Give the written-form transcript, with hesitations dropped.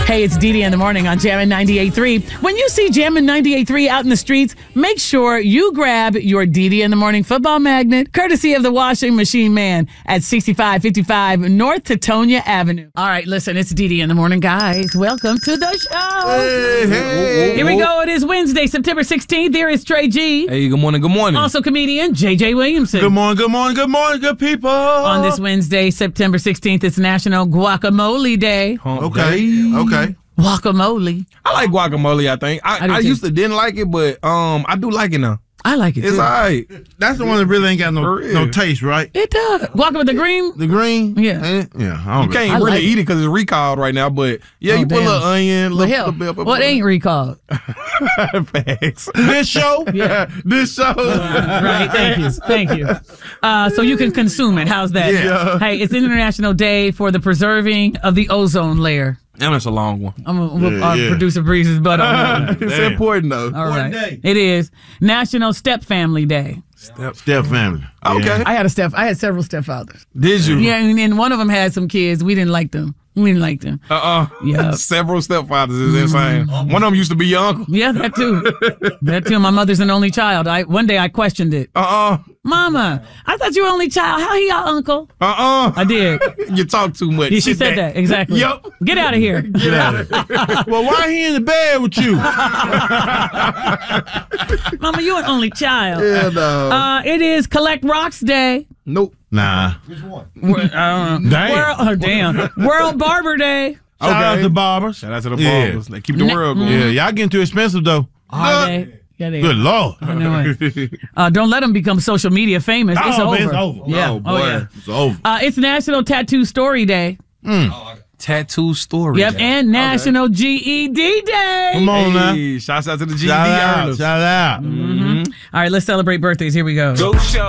Hey, it's Dee Dee in the morning on Jammin' 98.3. When you see Jammin' 98.3 out in the streets, make sure you grab your Dee Dee in the morning football magnet, courtesy of the Washing Machine Man at 6555 North Tetonia Avenue. All right, listen, it's Dee Dee in the morning, guys. Welcome to the show. Hey. Here we go. It is Wednesday, September 16th. There is Trey G. Hey, good morning, good morning. Also comedian JJ Williamson. Good morning, good morning, good morning, good people. On this Wednesday, September 16th, it's National Guacamole Day. Okay. Guacamole. I like guacamole, I think. I used to didn't like it, but I do like it now. I like it, It's too. all right. That's the one that really ain't got For no real. taste, right? It does. Guac with the green? The green? Yeah. Yeah. I don't You can't I really like eat it because it's recalled right now, but yeah, Oh, you put a damn. little onion, Well, little hell, bell. what ain't recalled? Facts. This show? Yeah. This show? Right, thank you. So you can consume it. How's that? Yeah. Hey, it's International Day for the preserving of the ozone layer. And that's a long one. I'm going to whoop our Yeah. producer Breeze's butt on that one. It's Damn. important, though. All right. day. It is National Step Family Day. Step. Step family. Okay. Yeah. I had several stepfathers. Did you? Yeah, and one of them had some kids. We didn't like them. Yeah. Several stepfathers is insane. One of them used to be your uncle. Yeah, that too. That too. My mother's an only child. One day I questioned it. Mama, I thought you were only child. How he your uncle? I did. You talk too much. Yeah, she Sit said back. that. Exactly. Yep. Get out of here. Get out of here. Well, why he in the bed with you? Mama, you an only child. Yeah, no. It is Collect Rocks Day. Nope. Nah. I don't know. Damn. World Barber Day. Shout out to barbers. Shout out to the Yeah. barbers. They keep the world going. Yeah, y'all getting too expensive, though. Are they? Yeah, they Good are. Lord. I know it. Don't let them become social media famous. It's Oh, over. man, it's over. Yeah. Oh, boy. yeah. It's over. It's National Tattoo Story Day. Tattoo story. Yep, and National GED Day. Come on now. Hey, shouts out to the GED Shout out. earners. Shout out. All right, let's celebrate birthdays. Here we go. Go show.